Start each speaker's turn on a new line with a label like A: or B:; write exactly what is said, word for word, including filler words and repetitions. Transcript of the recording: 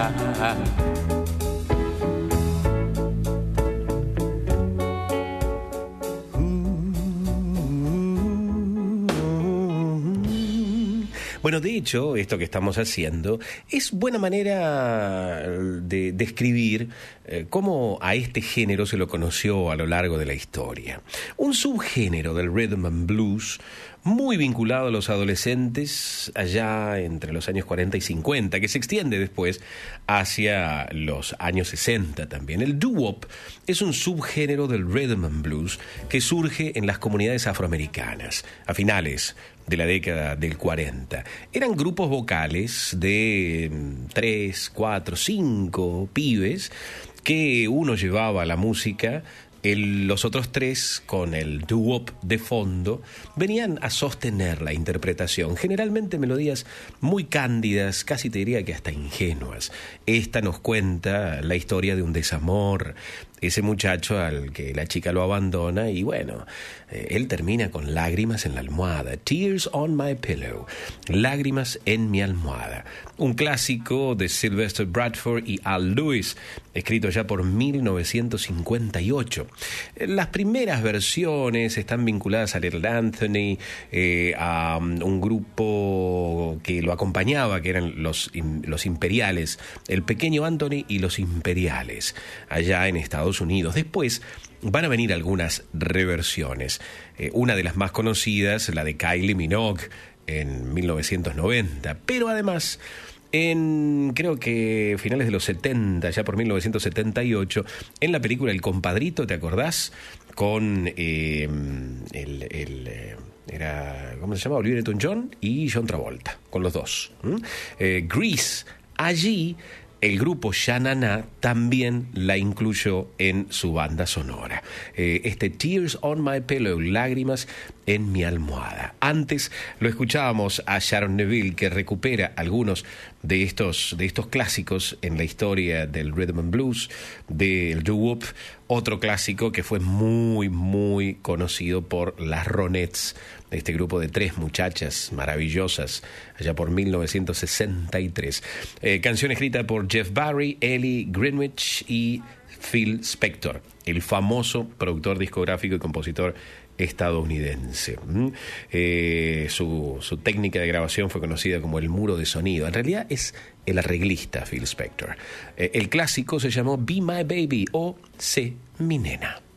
A: Bueno, de hecho, esto que estamos haciendo es buena manera de describir eh, cómo a este género se lo conoció a lo largo de la historia. Un subgénero del rhythm and blues muy vinculado a los adolescentes allá entre los años cuarenta y cincuenta, que se extiende después hacia los años sesenta también. El doo-wop es un subgénero del rhythm and blues que surge en las comunidades afroamericanas a finales de la década del cuarenta. Eran grupos vocales de tres, cuatro, cinco pibes que uno llevaba la música. El, los otros tres, con el doo-wop de fondo, venían a sostener la interpretación, generalmente melodías muy cándidas, casi te diría que hasta ingenuas. Esta nos cuenta la historia de un desamor, ese muchacho al que la chica lo abandona y bueno, eh, él termina con lágrimas en la almohada. Tears on my pillow, lágrimas en mi almohada. Un clásico de Sylvester Bradford y Al Lewis, escrito ya por mil novecientos cincuenta y ocho. Las primeras versiones están vinculadas a Little Anthony, eh, a um, un grupo que lo acompañaba, que eran los, los Imperiales, el Pequeño Anthony y los Imperiales, allá en Estados Unidos. Después van a venir algunas reversiones. Eh, una de las más conocidas, la de Kylie Minogue en mil novecientos noventa, pero además en, creo que finales de los setenta, ya por mil novecientos setenta y ocho, en la película El Compadrito, ¿te acordás? Con eh, el... el eh, era, ¿cómo se llama? Olivia Newton-John y John Travolta, con los dos. ¿Mm? Eh, Grease, allí el grupo Sha Na Na también la incluyó en su banda sonora. Eh, este Tears on My Pillow, lágrimas en mi almohada. Antes lo escuchábamos a Sharon Neville, que recupera algunos de estos, de estos clásicos en la historia del rhythm and blues, del doo-wop. Otro clásico que fue muy, muy conocido por las Ronettes, este grupo de tres muchachas maravillosas, allá por mil novecientos sesenta y tres. Eh, canción escrita por Jeff Barry, Ellie Greenwich y Phil Spector, el famoso productor discográfico y compositor estadounidense. ¿Mm? Eh, su, su técnica de grabación fue conocida como el muro de sonido. En realidad es el arreglista Phil Spector. Eh, el clásico se llamó Be My Baby o Sé Mi Nena.